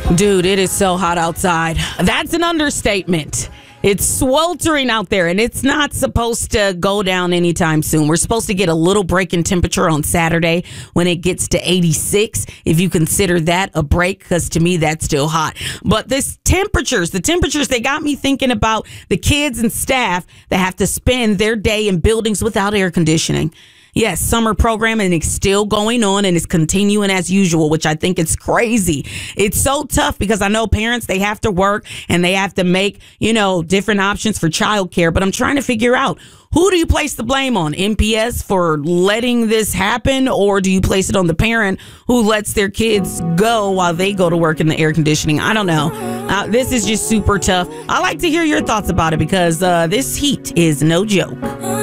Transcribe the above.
Dude, it is so hot outside. That's an understatement. It's sweltering out there, and it's not supposed to go down anytime soon. We're supposed to get a little break in temperature on Saturday when it gets to 86, if you consider that a break, because to me, that's still hot. But the temperatures, they got me thinking about the kids and staff that have to spend their day in buildings without air conditioning. Yes, summer programming is still going on and it's continuing as usual, which I think is crazy. It's so tough because I know parents, they have to work and they have to make, different options for childcare. But I'm trying to figure out, who do you place the blame on? MPS for letting this happen, or do you place it on the parent who lets their kids go while they go to work in the air conditioning? I don't know. This is just super tough. I like to hear your thoughts about it because this heat is no joke.